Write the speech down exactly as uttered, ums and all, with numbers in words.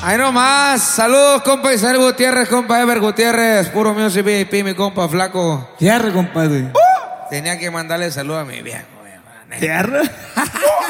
Ahí nomás. Saludos, compa Isabel Gutiérrez, compa Ever Gutiérrez. Puro Music V I P, mi compa flaco. Fierro, compadre. Tenía que mandarle saludos a mi viejo. Fierro.